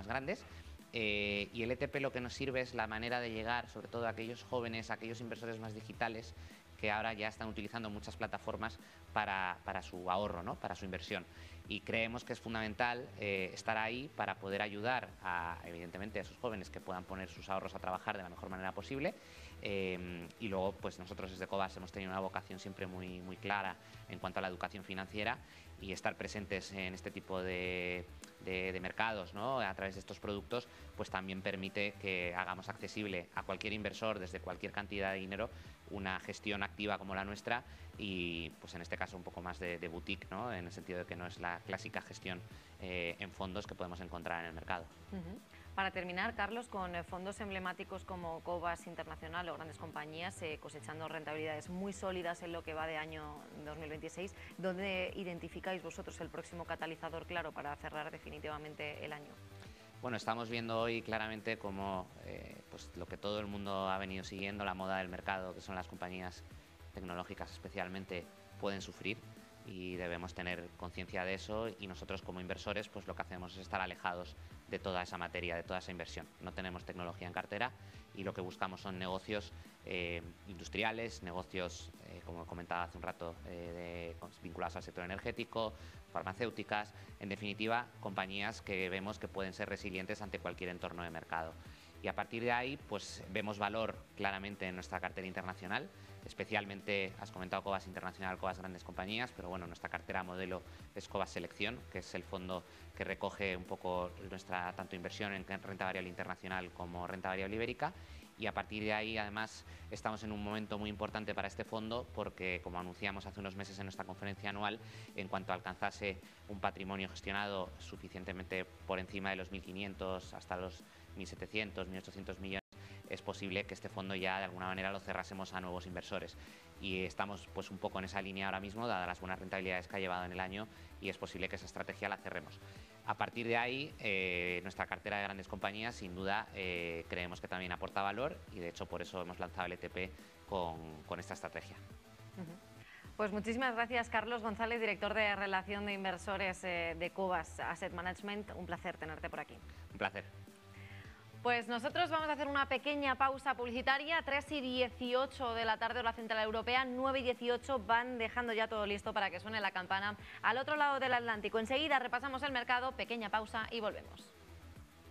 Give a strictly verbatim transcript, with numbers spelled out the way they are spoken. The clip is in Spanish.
grandes. Eh, y el E T P lo que nos sirve es la manera de llegar, sobre todo a aquellos jóvenes, a aquellos inversores más digitales, que ahora ya están utilizando muchas plataformas para, para su ahorro, ¿no? Para su inversión. Y creemos que es fundamental eh, estar ahí para poder ayudar, a, evidentemente, a esos jóvenes que puedan poner sus ahorros a trabajar de la mejor manera posible. Eh, y luego, pues nosotros desde Cobas hemos tenido una vocación siempre muy, muy clara en cuanto a la educación financiera, y estar presentes en este tipo de, de, de mercados, ¿no? A través de estos productos, pues también permite que hagamos accesible a cualquier inversor desde cualquier cantidad de dinero una gestión activa como la nuestra, y pues en este caso un poco más de, de boutique, ¿no? En el sentido de que no es la clásica gestión eh, en fondos que podemos encontrar en el mercado. Uh-huh. Para terminar, Carlos, con fondos emblemáticos como Cobas Internacional o grandes compañías eh, cosechando rentabilidades muy sólidas en lo que va de año dos mil veintiséis, ¿dónde identificáis vosotros el próximo catalizador claro para cerrar definitivamente el año? Bueno, estamos viendo hoy claramente como eh, pues lo que todo el mundo ha venido siguiendo, la moda del mercado, que son las compañías tecnológicas especialmente, pueden sufrir, y debemos tener conciencia de eso, y nosotros como inversores pues lo que hacemos es estar alejados de toda esa materia, de toda esa inversión. No tenemos tecnología en cartera y lo que buscamos son negocios eh, industriales, negocios, eh, como comentaba hace un rato, eh, de, vinculados al sector energético, farmacéuticas, en definitiva, compañías que vemos que pueden ser resilientes ante cualquier entorno de mercado. Y a partir de ahí, pues vemos valor claramente en nuestra cartera internacional, especialmente, has comentado Cobas Internacional, Cobas Grandes Compañías, pero bueno, nuestra cartera modelo es Cobas Selección, que es el fondo que recoge un poco nuestra tanto inversión en renta variable internacional como renta variable ibérica. Y a partir de ahí, además, estamos en un momento muy importante para este fondo porque, como anunciamos hace unos meses en nuestra conferencia anual, en cuanto alcanzase un patrimonio gestionado suficientemente por encima de los mil quinientos hasta los mil setecientos, mil ochocientos millones, es posible que este fondo ya de alguna manera lo cerrásemos a nuevos inversores. Y estamos pues un poco en esa línea ahora mismo, dadas las buenas rentabilidades que ha llevado en el año, y es posible que esa estrategia la cerremos. A partir de ahí, eh, nuestra cartera de grandes compañías, sin duda, eh, creemos que también aporta valor, y de hecho por eso hemos lanzado el E T P con, con esta estrategia. Uh-huh. Pues muchísimas gracias, Carlos González, director de Relación de Inversores eh, de Cobas Asset Management. Un placer tenerte por aquí. Un placer. Pues nosotros vamos a hacer una pequeña pausa publicitaria, tres y dieciocho de la tarde hora central europea, nueve y dieciocho, van dejando ya todo listo para que suene la campana al otro lado del Atlántico. Enseguida repasamos el mercado, pequeña pausa y volvemos.